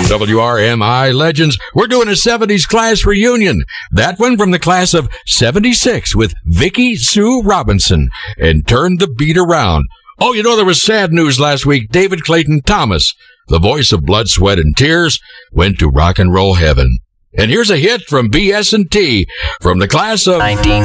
WRMI legends, we're doing a 70s class reunion. That one from the class of 76 with Vicki Sue Robinson and Turn the Beat Around. Oh, you know, there was sad news last week. David Clayton Thomas, the voice of Blood, Sweat, and Tears, went to rock and roll heaven. And here's a hit from BS&T from the class of 19